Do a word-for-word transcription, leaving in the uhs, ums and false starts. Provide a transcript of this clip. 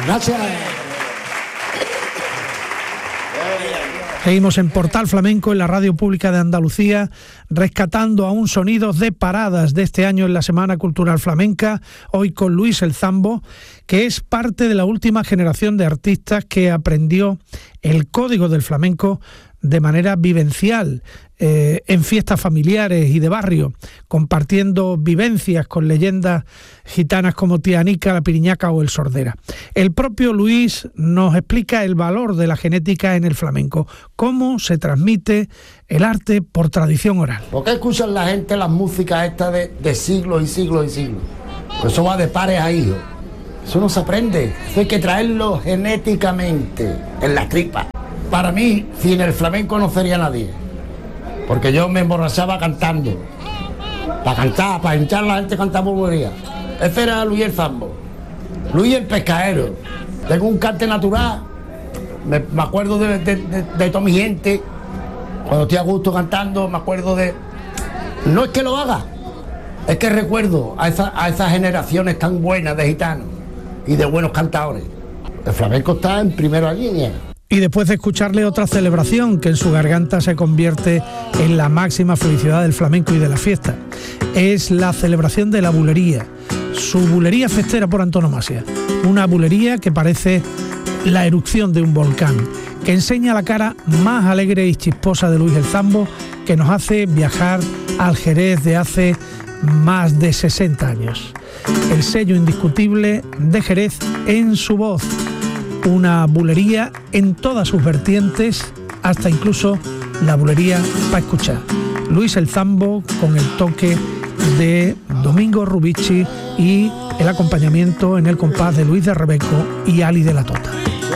Gracias. Seguimos en Portal Flamenco, en la Radio Pública de Andalucía, rescatando aún sonidos de paradas de este año en la Semana Cultural Flamenca, hoy con Luis El Zambo, que es parte de la última generación de artistas que aprendió el código del flamenco de manera vivencial, eh, en fiestas familiares y de barrio, compartiendo vivencias con leyendas gitanas como Tía Anica, la Piriñaca o el Sordera. El propio Luis nos explica el valor de la genética en el flamenco, cómo se transmite el arte por tradición oral. ¿Por qué escuchan la gente las músicas estas de, de siglos y siglos y siglos? Pues eso va de pares a hijos. Eso no se aprende, eso hay que traerlo genéticamente, en la tripa. Para mí, sin el flamenco no sería nadie, porque yo me emborrachaba cantando. Para cantar, para hinchar la gente cantaba burbujería. Ese era Luis El Zambo. Luis el pescadero. Tengo un cante natural. Me, me acuerdo de, de, de, de toda mi gente. Cuando estoy a gusto cantando, me acuerdo de... No es que lo haga, es que recuerdo a, esa, a esas generaciones tan buenas de gitanos y de buenos cantadores. El flamenco está en primera línea. Y después de escucharle otra celebración que en su garganta se convierte en la máxima felicidad del flamenco y de la fiesta, es la celebración de la bulería, su bulería festera por antonomasia, una bulería que parece la erupción de un volcán, que enseña la cara más alegre y chisposa de Luis El Zambo, que nos hace viajar al Jerez de hace más de sesenta años. El sello indiscutible de Jerez en su voz. Una bulería en todas sus vertientes, hasta incluso la bulería para escuchar. Luis El Zambo con el toque de Domingo Rubici y el acompañamiento en el compás de Luis de Rebeco y Ali de la Tota.